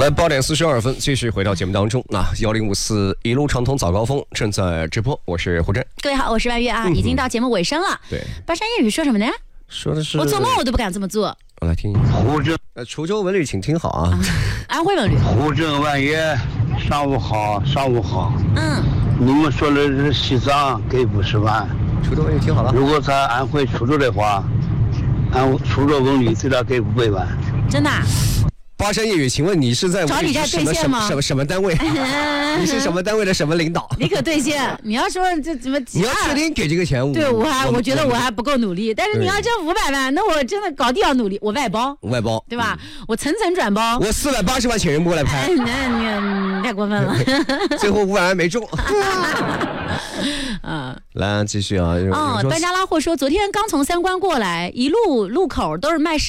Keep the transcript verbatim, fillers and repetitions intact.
来，八点四十二分，继续回到节目当中。那幺零五四一路畅通早高峰正在直播，我是胡震。 各位好，我是万月啊，嗯、已经到节目尾声了。 对， 巴山夜雨说什么呢？ 说的是我做梦我都不敢这么做。 我来听胡震， 呃，滁州文旅，请听好啊。啊安徽文旅。 胡震万月，上午好，上午好。 嗯。 你们说的是西藏给五十万。 滁州文旅听好了。 如果在安徽滁州的话，安滁州文旅最大给五百万。 真的、啊？ 巴山夜雨，请问你是在找你家兑现吗？ 什么什么单位？你是什么单位的什么领导？ 你可兑现！你要说这怎么？ 你要确定给这个钱？ 对我还我觉得我还不够努力，但是你要挣五百万，那我真的搞定要努力，我外包， 外包对吧？嗯、我层层转包。 我四百八十万请人过来拍， 那你太过分了。 最后五百万没中。 啊， 来继续啊！ 哦，班加拉货说，昨天刚从三关过来，一路路口都是卖